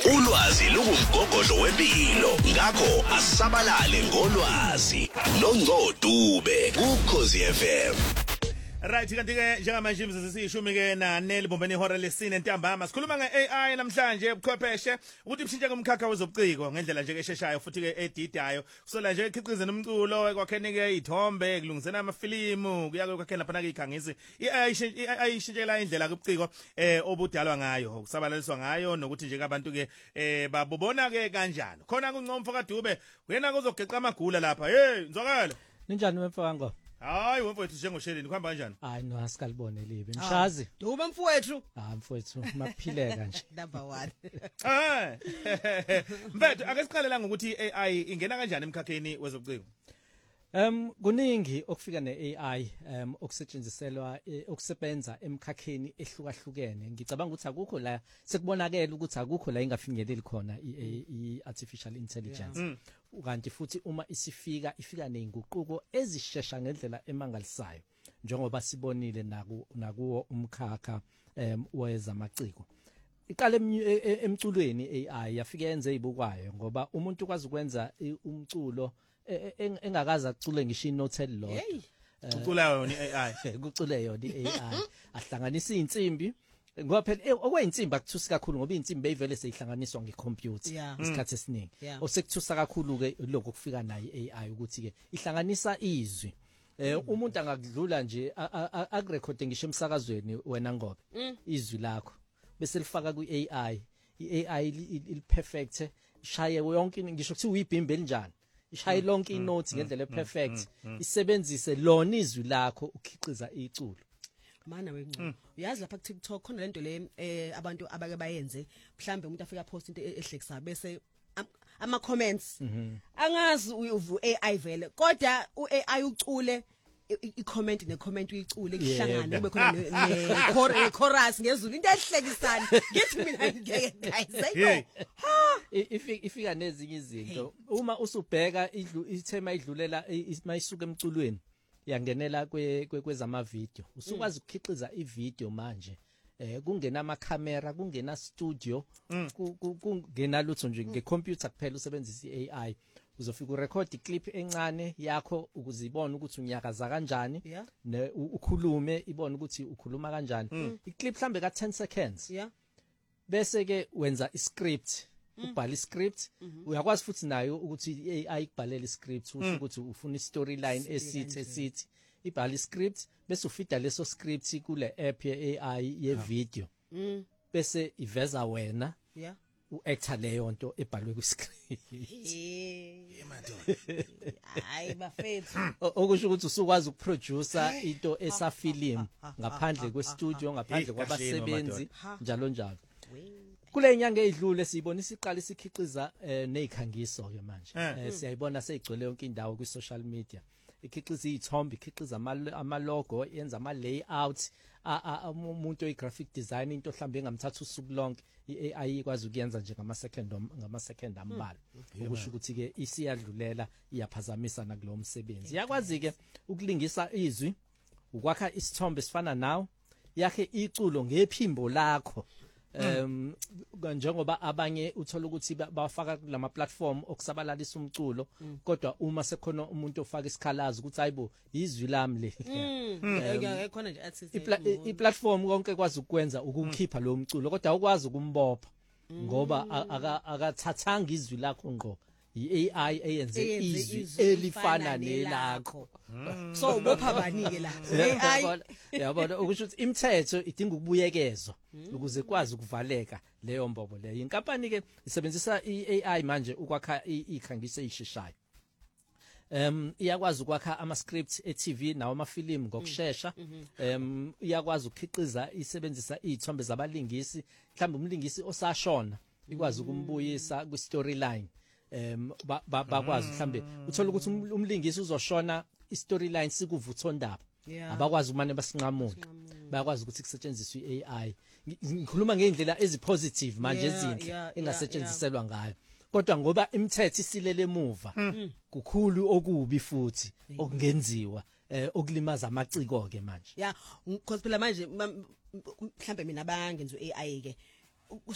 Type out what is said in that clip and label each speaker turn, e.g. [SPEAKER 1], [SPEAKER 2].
[SPEAKER 1] Ulwazi lungumgogodlo wempilo. Ngakho asabalale ngolwazi. Nongcodube kuKhosi FM.
[SPEAKER 2] Right, kanti ke njengamanje imizuzisi siyishumi ke naneli bombeni ihora lesine ntambama sikhuluma ngeAI namhlanje ubuchwepheshe ukuthi ibishintshe kumkhakha wezobuciko ngendlela nje esheshayo futhi ke edidayo kusola nje ekhiqizeni umculo ekwakheni ke izithombe kulungisena amafilimu kuya kwakhena lapha ke ikhangisi iAI ishintshela indlela kubuciko obudalwa ngayo ukusabalaliswa ngayo nokuthi nje abantu ke babona ke kanjani khona kuncomfo kaDube uyena kuzogeqa amagula lapha hey nzwakala
[SPEAKER 3] ninjani wemfango
[SPEAKER 2] hayi wemfowethu njengosheleni kuhamba kanjani
[SPEAKER 3] hayi no asikalibone libe mshazi
[SPEAKER 4] Dube mfowethu
[SPEAKER 3] mfowethu makuphileka nje
[SPEAKER 4] number 1
[SPEAKER 2] mfethu ake siqalela ngokuthi iAI ingena kanjani emkhakheni wezobuciko
[SPEAKER 3] kuningi okufika neAI okusetshenziselwa okusebenza emkhakheni ehlukahlukene ngicabanga ukuthi akukho la sekubonakala ukuthi akukho la ingafinyeleli khona iartificial intelligence kanti futhi uma ifika nezinguquko ezishesha ngendlela emangalisayo njengoba sibonile nakuwo umkhakha wezamaciko iqale emculweni AI yafika yenze izibukwayo ngoba umuntu kwazi ukwenza umculo engakaza acule ngisho inotel lo
[SPEAKER 2] ucula yona iAI
[SPEAKER 3] kucule yona iAI ahlanganisa insimbi ngoba phela okweinsimbi akuthusi kakhulu ngoba insimbi beyivele seyihlanganiswa ngecomputer isikhathi esiningi osekuthusa kakhulu ke lokho kufika nayo iAI ukuthi ke ihlanganisa izwi umuntu angakudlula nje akurekhode ngisho emsakazweni wena ngobe izwi lakho bese lifaka kuiAI iAI ilperfect shaye yonke ngisho ukuthi uyibhimbe elinjani ishaye lonke inotes ngendlela perfect isebenzise lona izwi lakho ukhiqiza iculo
[SPEAKER 4] mana wenqo uyazi lapha ku TikTok khona lento le abantu abake bayenze mhlambe umuntu afika post into ehlekisa bese ama comments angazi AI vele kodwa uAI ucule i-comment ne-comment uyicule kuhlangana kube khona ne-chorus ngezulu into ehlekisana ngithi mina ngeke guys
[SPEAKER 3] ifika nezinye izinto uma usubheka ithema idlulela mayisuka emculweni yangenela kwezama video usukwazi ukukhiqiza ivideo manje kungena ama camera kungena studio kungena lutho nje ngecomputer kuphela usebenzisa iAI uzofika urecord iclip encane yakho ukuzibona ukuthi unyakaza kanjani ukhulume ibone ukuthi ukhuluma kanjani iclip mhlambe ka 10 seconds bese ke wenza iscript ubhala iscript uyakwazi futhi nayo ukuthi iAI ikubhalela iscript ukuthi ufuna istoryline esithi ibhala iscript bese ufida leso script kule app yeAI yevideo bese iveza wena uactor leyo nto ebhalwe kwiscript
[SPEAKER 4] hayi bafethu
[SPEAKER 3] okusho ukuthi usukwazi ukuproducer into esafilm ngaphandle kwestudio ngaphandle kwabasebenzi njalo njalo kule nyanga ezidlule siyibona isiqala isikhiqiza nezikhangiso ke manje siyayibona seyigcwele yonke indawo ku social media ikhiqiza izithombe ikhiqiza ama logo yenza ama layout umuntu oyigraphic design into mhlambe engamthatha usuku lonke iAI ikwazi ukuyenza nje ngama second ambalwa ukusho ukuthi ke isiyadlulela iyaphazamisa na kulo msebenzi iyakwazi ke ukulingisa izwi ukwakha isithombe sifana nawo yakhe iculo ngephimbo lakho njengoba abanye uthola ukuthi bafaka kulama platform okusabalalisa umculo kodwa uma sekhona umuntu ofaka isikhalazo ukuthi hayibo izwi lami le
[SPEAKER 4] khona nje artist
[SPEAKER 3] iplatform konke kwazi ukwenza ukukhipha lo mculo kodwa ukwazi ukumbopha ngoba akathathanga izwi lakho ngqo iAI eyenze izwi elifana nelakho
[SPEAKER 4] so ubopha banike la AI
[SPEAKER 3] yabona ukusho ukuthi imithetho idinga ukubuyekezwa ukuze kwazi ukuvaleka leyo mbobo leyo inkampani ke isebenzisa iAI manje ukwakha ikhangiso ezisheshayo iyakwazi ukwakha ama scripts eTV nawo amafilimu ngokusheshsha iyakwazi ukukhiqiza isebenzisa izithombe zabalingisi mhlawumbe umlingisi osashona ikwazi ukumbuyisa ku storyline bakwazi mhlambe uthola ukuthi umlingisi uzoshona istoryline sikuvutho ndaba abakwazi umane basinqamule bayakwazi ukuthi kusetshenziswe iAI ngikhuluma ngeindlela ezipositive manje ezinhle engasetshenziselwa ngayo kodwa ngoba imithetho isilele emuva kukhulu okubi futhi okungenziwa okulimaza amaciko ke manje
[SPEAKER 4] because phela manje mhlambe mina abangenza iAI ke